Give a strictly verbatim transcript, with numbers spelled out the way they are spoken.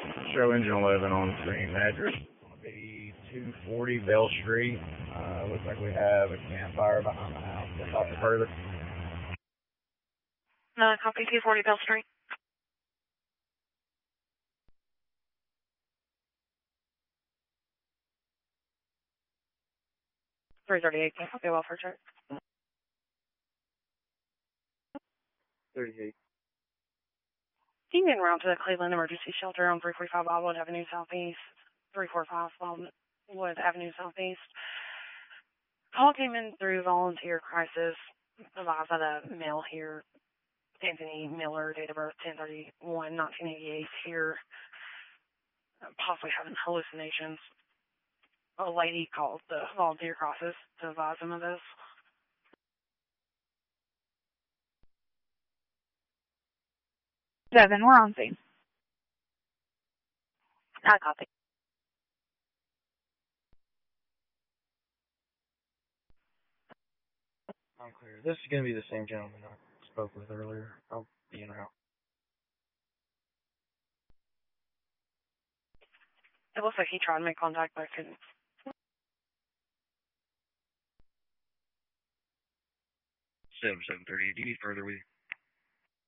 Show engine eleven on screen. Address will be two forty Bell Street. Uh, looks like we have a campfire behind the house. We'll talk further. Uh, copy two forty Bell Street. three thirty-eight, can I go welfare check? thirty-eight. You can route to the Cleveland Emergency Shelter on three forty-five Wildwood Avenue Southeast, three forty-five Wildwood Avenue Southeast. Call came in through Volunteer Crisis, advised by the male here, Anthony Miller, date of birth ten thirty-one nineteen eighty-eight, here, possibly having hallucinations. A lady called the Volunteer Crisis to advise him of this. Seven, we're on scene. I copy. I'm clear. This is going to be the same gentleman I spoke with earlier. I'll be in route. It looks like he tried to make contact, but couldn't. seven seven thirty-eight. Do you need further with you?